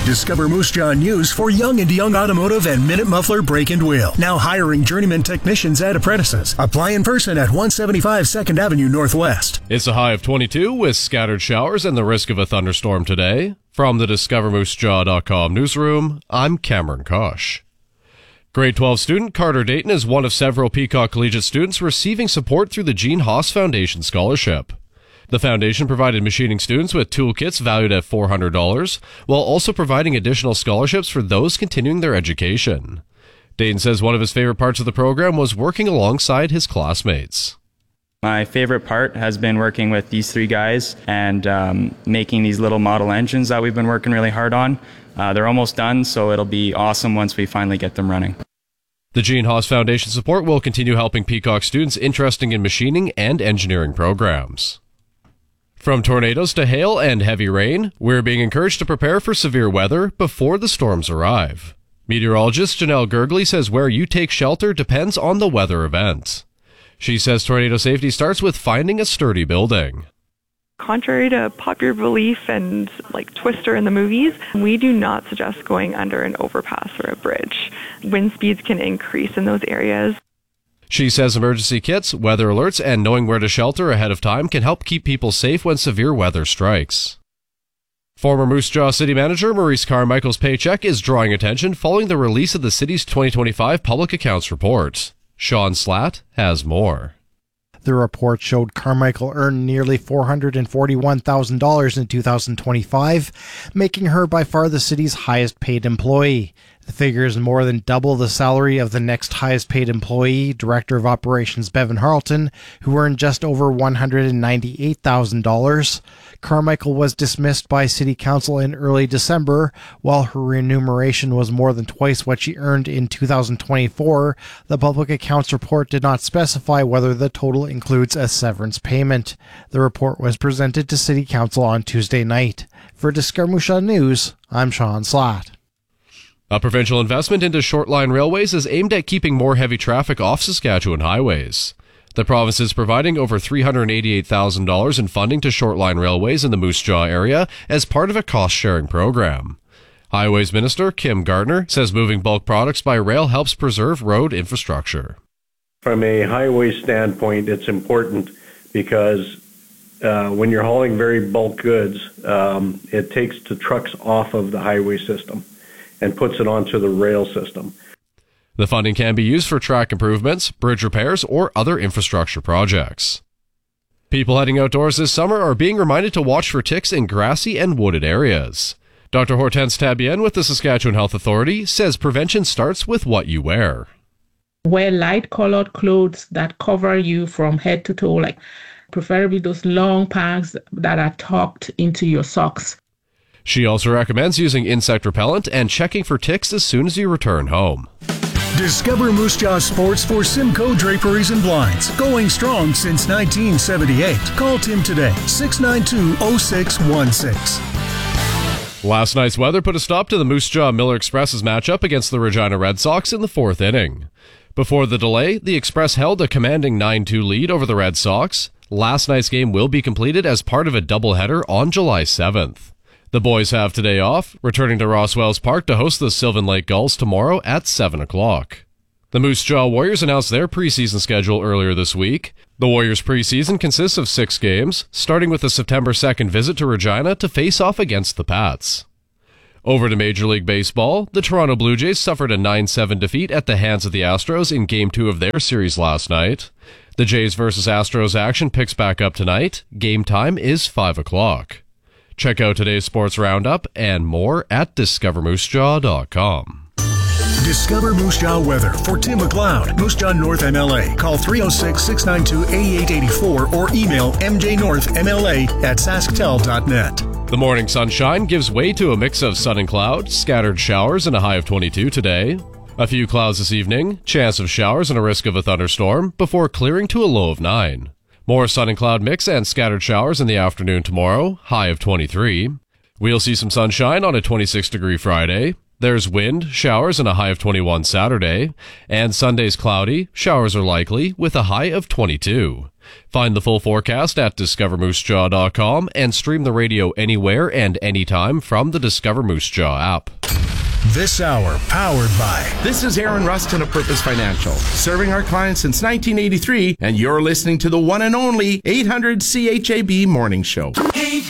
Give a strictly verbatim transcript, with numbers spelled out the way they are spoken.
Discover Moose Jaw News for Young and Young Automotive and Minute Muffler Brake and Wheel. Now hiring journeyman technicians and apprentices. Apply in person at one seventy-five second Avenue Northwest. It's a high of twenty-two with scattered showers and the risk of a thunderstorm today. From the Discover Moose Jaw dot com newsroom, I'm Cameron Kosh. Grade twelve student Carter Dayton is one of several Peacock Collegiate students receiving support through the Gene Haas Foundation Scholarship. The foundation provided machining students with toolkits valued at four hundred dollars, while also providing additional scholarships for those continuing their education. Dayton says one of his favorite parts of the program was working alongside his classmates. My favorite part has been working with these three guys and um, making these little model engines that we've been working really hard on. Uh, they're almost done, so it'll be awesome once we finally get them running. The Gene Haas Foundation support will continue helping Peacock students interested in machining and engineering programs. From tornadoes to hail and heavy rain, we're being encouraged to prepare for severe weather before the storms arrive. Meteorologist Janelle Gergley says where you take shelter depends on the weather event. She says tornado safety starts with finding a sturdy building. Contrary to popular belief and like Twister in the movies, we do not suggest going under an overpass or a bridge. Wind speeds can increase in those areas. She says emergency kits, weather alerts, and knowing where to shelter ahead of time can help keep people safe when severe weather strikes. Former Moose Jaw City Manager Maurice Carmichael's paycheck is drawing attention following the release of the city's twenty twenty-five Public Accounts Report. Sean Slatt has more. The report showed Carmichael earned nearly four hundred forty-one thousand dollars in two thousand twenty-five, making her by far the city's highest paid employee. The figure is more than double the salary of the next highest paid employee, Director of Operations Bevan Harleton, who earned just over one hundred ninety-eight thousand dollars. Carmichael was dismissed by City Council in early December. While her remuneration was more than twice what she earned in two thousand twenty-four, the Public Accounts Report did not specify whether the total includes a severance payment. The report was presented to City Council on Tuesday night. For Discover Moose Jaw News, I'm Sean Slatt. A provincial investment into short-line railways is aimed at keeping more heavy traffic off Saskatchewan highways. The province is providing over three hundred eighty-eight thousand dollars in funding to short-line railways in the Moose Jaw area as part of a cost-sharing program. Highways Minister Kim Gardner says moving bulk products by rail helps preserve road infrastructure. From a highway standpoint, it's important because uh, when you're hauling very bulk goods, um, it takes the trucks off of the highway system and puts it onto the rail system. The funding can be used for track improvements, bridge repairs, or other infrastructure projects. People heading outdoors this summer are being reminded to watch for ticks in grassy and wooded areas. Doctor Hortense Tabienne with the Saskatchewan Health Authority says prevention starts with what you wear. Wear light-colored clothes that cover you from head to toe, like preferably those long pants that are tucked into your socks. She also recommends using insect repellent and checking for ticks as soon as you return home. Discover Moose Jaw Sports for Simcoe Draperies and Blinds. Going strong since nineteen seventy-eight. Call Tim today, six nine two, oh six one six. Last night's weather put a stop to the Moose Jaw Miller Express's matchup against the Regina Red Sox in the fourth inning. Before the delay, the Express held a commanding nine two lead over the Red Sox. Last night's game will be completed as part of a doubleheader on July seventh. The boys have today off, returning to Rosswells Park to host the Sylvan Lake Gulls tomorrow at seven o'clock. The Moose Jaw Warriors announced their preseason schedule earlier this week. The Warriors' preseason consists of six games, starting with the September second visit to Regina to face off against the Pats. Over to Major League Baseball, the Toronto Blue Jays suffered a nine seven defeat at the hands of the Astros in Game two of their series last night. The Jays versus Astros action picks back up tonight. Game time is five o'clock. Check out today's sports roundup and more at discover moose jaw dot com. Discover Moose Jaw weather for Tim McLeod, Moose Jaw North M L A. Call three oh six, six nine two, eight eight eight four or email m j north m l a at sasktel dot net. The morning sunshine gives way to a mix of sun and cloud, scattered showers, and a high of twenty-two today. A few clouds this evening, chance of showers and a risk of a thunderstorm, before clearing to a low of nine. More sun and cloud mix and scattered showers in the afternoon tomorrow, high of twenty-three. We'll see some sunshine on a twenty-six degree Friday. There's wind, showers, and a high of twenty-one Saturday. And Sunday's cloudy, showers are likely, with a high of twenty-two. Find the full forecast at discover moose jaw dot com and stream the radio anywhere and anytime from the Discover Moose Jaw app. This hour powered by... This is Aaron Rustin of Purpose Financial, serving our clients since nineteen eighty-three, and you're listening to the one and only eight hundred C H A B Morning Show.